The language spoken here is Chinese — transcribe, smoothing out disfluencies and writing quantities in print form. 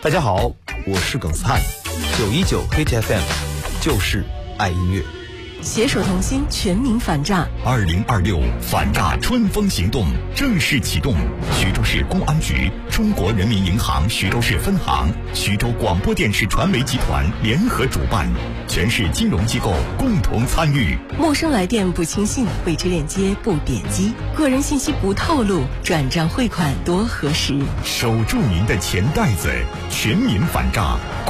大家好，我是耿斯汉，919 Hit FM， 就是爱音乐。 携手同心，全民反诈。 2026反诈春风行动正式启动，徐州市公安局、中国人民银行徐州市分行、徐州广播电视传媒集团联合主办，全市金融机构共同参与。 陌生来电不轻信，未知链接不点击，个人信息不透露，转账汇款多核实。 守住您的钱袋子，全民反诈。